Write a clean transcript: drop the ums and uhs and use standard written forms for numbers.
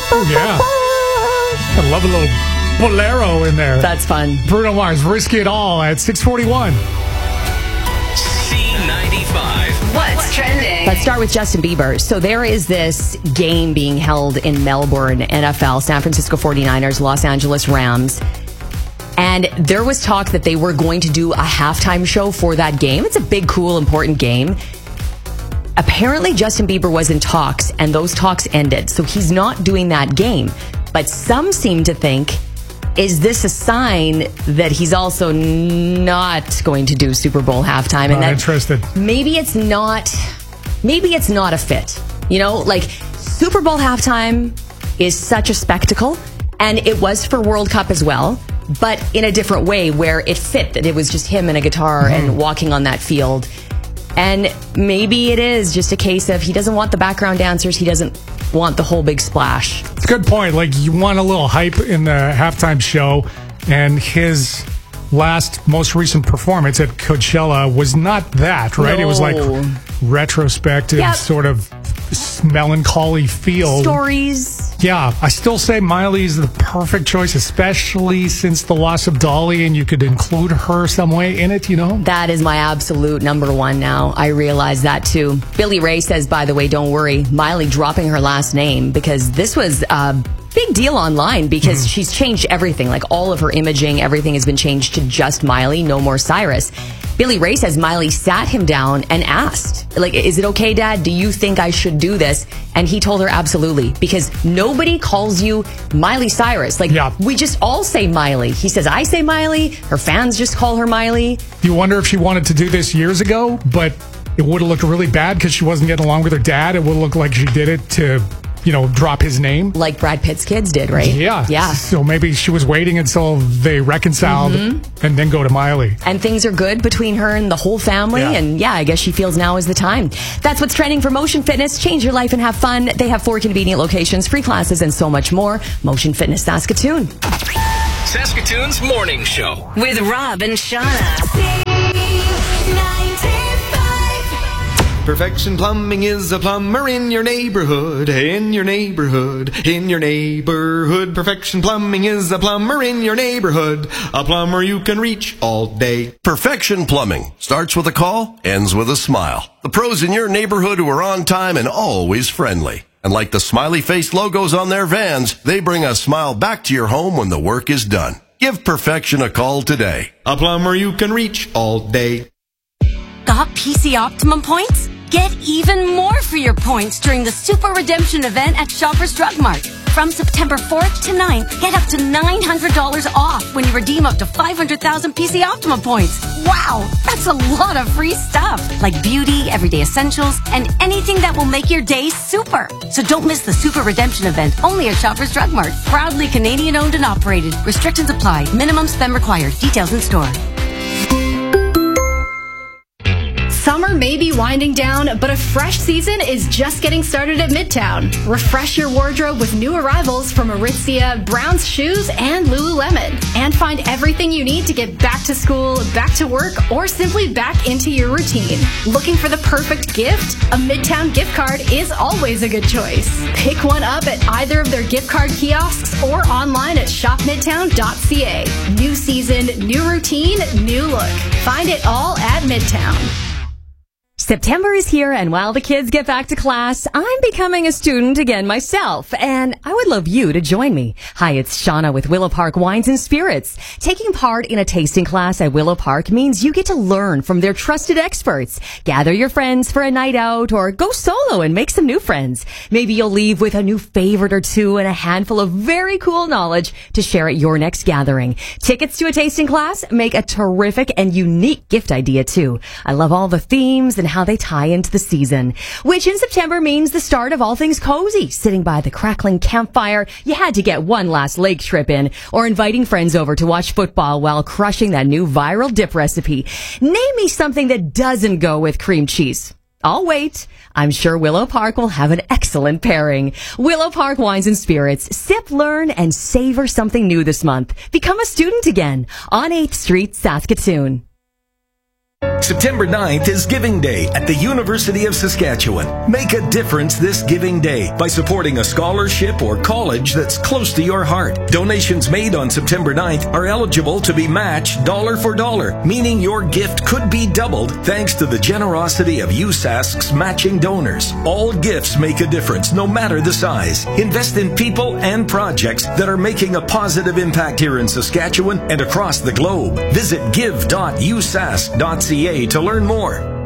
Yeah. I love a little bolero in there. That's fun. Bruno Mars, Risky It All at 6:41. C95. What's trending? Let's start with Justin Bieber. So there is this game being held in Melbourne, NFL, San Francisco 49ers, Los Angeles Rams. And there was talk that they were going to do a halftime show for that game. It's a big, cool, important game. Apparently, Justin Bieber was in talks, and those talks ended. So he's not doing that game. But some seem to think, is this a sign that he's also not going to do Super Bowl halftime? Not interested. Maybe it's not a fit. You know, like Super Bowl halftime is such a spectacle, and it was for World Cup as well, but in a different way where it fit that it was just him and a guitar and walking on that field. And maybe it is just a case of he doesn't want the background dancers. He doesn't want the whole big splash. It's a good point. Like, you want a little hype in the halftime show, and his most recent performance at Coachella was not that, right? No. It was like retrospective, sort of melancholy feel. Stories. Yeah, I still say Miley is the perfect choice, especially since the loss of Dolly, and you could include her some way in it, you know? That is my absolute number one now. I realize that too. Billy Ray says, by the way, don't worry, Miley dropping her last name, because this was a big deal online because she's changed everything. Like all of her imaging, everything has been changed to just Miley, no more Cyrus. Billy Ray says Miley sat him down and asked, like, is it okay, Dad? Do you think I should do this? And he told her absolutely, because nobody calls you Miley Cyrus. Like, we just all say Miley. He says, I say Miley. Her fans just call her Miley. You wonder if she wanted to do this years ago, but it would have looked really bad because she wasn't getting along with her dad. It would look like she did it to, you know, drop his name. Like Brad Pitt's kids did, right? Yeah. Yeah. So maybe she was waiting until they reconciled and then go to Miley. And things are good between her and the whole family. Yeah. And I guess she feels now is the time. That's what's trending for Motion Fitness. Change your life and have fun. They have 4 convenient locations, free classes, and so much more. Motion Fitness Saskatoon. Saskatoon's morning show With Rob and Shauna. Perfection Plumbing is a plumber in your neighborhood, in your neighborhood, in your neighborhood. Perfection Plumbing is a plumber in your neighborhood, a plumber you can reach all day. Perfection Plumbing starts with a call, ends with a smile. The pros in your neighborhood who are on time and always friendly. And like the smiley-faced logos on their vans, they bring a smile back to your home when the work is done. Give Perfection a call today. A plumber you can reach all day. Got PC Optimum points? Get even more for your points during the Super Redemption event at Shoppers Drug Mart. From September 4th to 9th, get up to $900 off when you redeem up to 500,000 PC Optimum points. Wow, that's a lot of free stuff, like beauty, everyday essentials, and anything that will make your day super. So don't miss the Super Redemption event only at Shoppers Drug Mart. Proudly Canadian owned and operated. Restrictions apply. Minimum spend required. Details in store. Summer may be winding down, but a fresh season is just getting started at Midtown. Refresh your wardrobe with new arrivals from Aritzia, Brown's Shoes, and Lululemon. And find everything you need to get back to school, back to work, or simply back into your routine. Looking for the perfect gift? A Midtown gift card is always a good choice. Pick one up at either of their gift card kiosks or online at shopmidtown.ca. New season, new routine, new look. Find it all at Midtown. September is here, and while the kids get back to class, I'm becoming a student again myself, and I would love you to join me. Hi, it's Shauna with Willow Park Wines and Spirits. Taking part in a tasting class at Willow Park means you get to learn from their trusted experts. Gather your friends for a night out, or go solo and make some new friends. Maybe you'll leave with a new favorite or two and a handful of very cool knowledge to share at your next gathering. Tickets to a tasting class make a terrific and unique gift idea, too. I love all the themes and how they tie into the season, which in September means the start of all things cozy. Sitting by the crackling campfire, you had to get one last lake trip in, or inviting friends over to watch football while crushing that new viral dip recipe. Name me something that doesn't go with cream cheese. I'll wait. I'm sure Willow Park will have an excellent pairing. Willow Park Wines and Spirits. Sip, learn, and savor something new this month. Become a student again on 8th Street, Saskatoon. September 9th is Giving Day at the University of Saskatchewan. Make a difference this Giving Day by supporting a scholarship or college that's close to your heart. Donations made on September 9th are eligible to be matched dollar for dollar, meaning your gift could be doubled thanks to the generosity of USask's matching donors. All gifts make a difference, no matter the size. Invest in people and projects that are making a positive impact here in Saskatchewan and across the globe. Visit give.usask.ca to learn more.